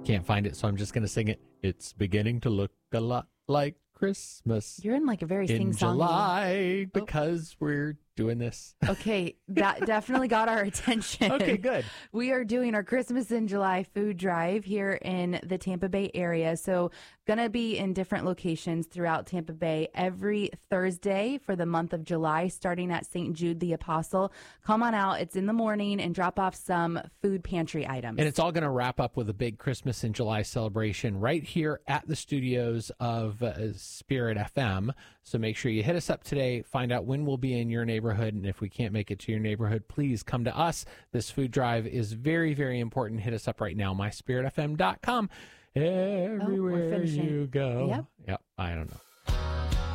Can't find it, so I'm just going to sing it. It's beginning to look a lot like Christmas. You're in like a very in sing-songy. July because we're doing this. Okay, that definitely got our attention. Okay, good. We are doing our Christmas in July food drive here in the Tampa Bay area. So going to be in different locations throughout Tampa Bay every Thursday for the month of July, starting at St. Jude the Apostle. Come on out. It's in the morning and drop off some food pantry items. And it's all going to wrap up with a big Christmas in July celebration right here at the studios of Spirit FM. So make sure you hit us up today, find out when we'll be in your neighborhood, and if we can't make it to your neighborhood, please come to us. This food drive is very, very important. Hit us up right now, myspiritfm.com. Everywhere you go. Yep, I don't know.